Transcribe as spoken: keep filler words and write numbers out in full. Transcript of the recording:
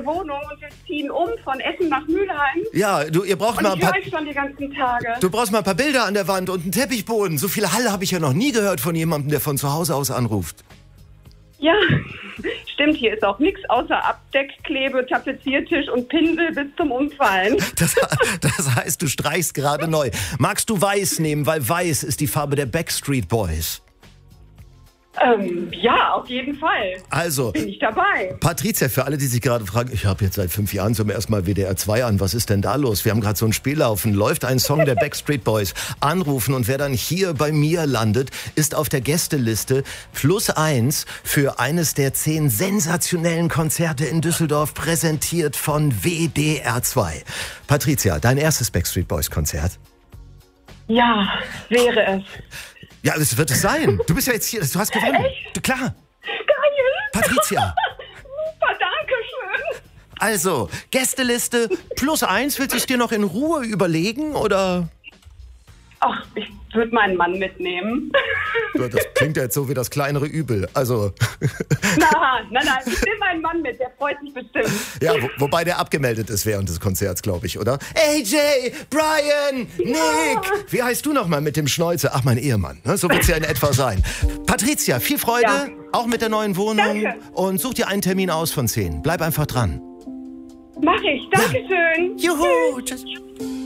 Wohnung und wir ziehen um von Essen nach Mülheim. Ja, du, ihr braucht Und mal ein ich paar... höre euch schon die ganzen Tage. Du brauchst mal ein paar Bilder an der Wand und einen Teppichboden. So viel Hall habe ich ja noch nie gehört von jemandem, der von zu Hause aus anruft. Ja, stimmt, hier ist auch nichts außer Abdeckklebe, Tapeziertisch und Pinsel bis zum Umfallen. Das, das heißt, du streichst gerade neu. Magst du weiß nehmen, weil weiß ist die Farbe der Backstreet Boys. Ähm, ja, auf jeden Fall. Also, bin ich dabei. Patricia, für alle, die sich gerade fragen, ich habe jetzt seit fünf Jahren zum ersten Mal W D R zwei an, was ist denn da los? Wir haben gerade so ein Spiel laufen, läuft ein Song der Backstreet Boys, anrufen und wer dann hier bei mir landet, ist auf der Gästeliste plus eins für eines der zehn sensationellen Konzerte in Düsseldorf, präsentiert von W D R zwei. Patricia, dein erstes Backstreet Boys Konzert? Ja, wäre es. Ja, das wird es sein. Du bist ja jetzt hier, du hast gewonnen. Echt? Du, klar. Geil. Patricia. Super, danke schön. Also, Gästeliste plus eins, willst du es dir noch in Ruhe überlegen, oder? Ach, ich würde meinen Mann mitnehmen. Ja, das klingt ja jetzt so wie das kleinere Übel, also... Na, nein, nein, ich nehme meinen Mann mit, der freut sich bestimmt. Ja, wo, wobei der abgemeldet ist während des Konzerts, glaube ich, oder? A J, Brian, Nick, ja. Wie heißt du nochmal mit dem Schnäuzer? Ach, mein Ehemann, ne? So wird es ja in etwa sein. Patricia, viel Freude, ja. Auch mit der neuen Wohnung. Danke. Und such dir einen Termin aus von zehn. Bleib einfach dran. Mach ich, Dankeschön. Ja. Juhu, tschüss.